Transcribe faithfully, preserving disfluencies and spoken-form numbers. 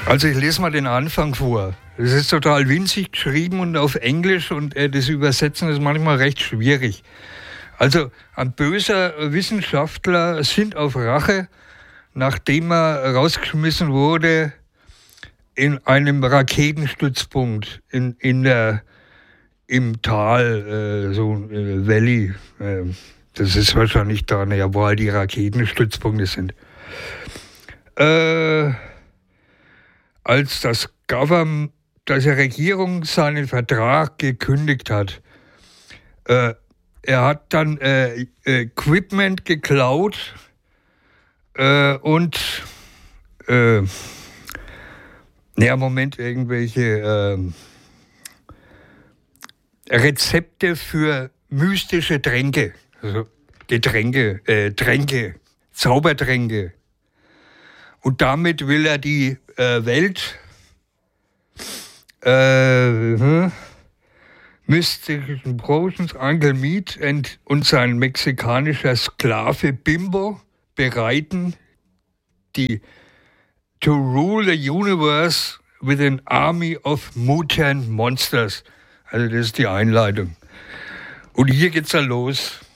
Also ich lese mal den Anfang vor. Das ist total winzig geschrieben und auf Englisch und äh, das Übersetzen ist manchmal recht schwierig. Also ein böser Wissenschaftler sinnt auf Rache, nachdem er rausgeschmissen wurde in einem Raketenstützpunkt in, in der, im Tal, äh, so äh, Valley. Äh, das ist wahrscheinlich da, ja, wo halt die Raketenstützpunkte sind. Äh... Als das Government, dass die Regierung seinen Vertrag gekündigt hat. Äh, er hat dann äh, Equipment geklaut äh, und äh, naja, Moment, irgendwelche äh, Rezepte für mystische Tränke, also Getränke, äh, Tränke, Zaubertränke. Und damit will er die äh, Welt äh, hm, mystischen Potions, Uncle Meat and, und sein mexikanischer Sklave Bimbo bereiten, die to rule the universe with an army of mutant monsters. Also das ist die Einleitung. Und hier geht's dann los.